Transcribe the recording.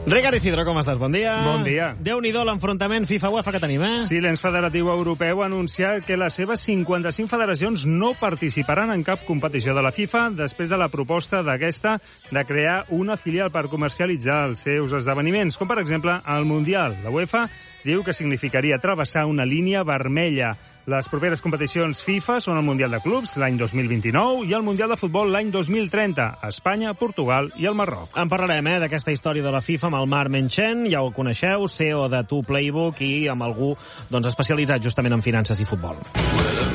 Ricard Isidro, com estàs? Bon dia. Bon dia. Déu-n'hi-do l'enfrontament FIFA-UEFA que tenim, Sí, l'ens federatiu europeu ha anunciat que les seves 55 federacions no participaran en cap competició de la FIFA després de la proposta d'aquesta de crear una filial per comercialitzar els seus esdeveniments, com per exemple el Mundial. La UEFA diu que significaria travessar una línia vermella. Les properes competicions FIFA són el Mundial de Clubs l'any 2029 i el Mundial de Futbol l'any 2030, a Espanya, Portugal i el Marroc. En parlarem, d'aquesta història de la FIFA amb el Marc Menchen, ja ho coneixeu, CEO de 2Playbook i amb algú especialitzat justament en finances i futbol.